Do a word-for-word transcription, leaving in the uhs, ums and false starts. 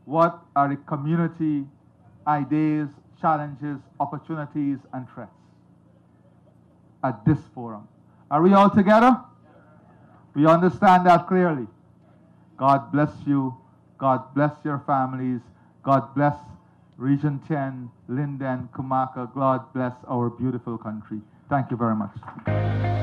what are the community ideas, challenges, opportunities, and threats at this forum. Are we all together? We understand that clearly. God bless you. God bless your families. God bless Region ten, Linden, Kumaka. God bless our beautiful country. Thank you very much.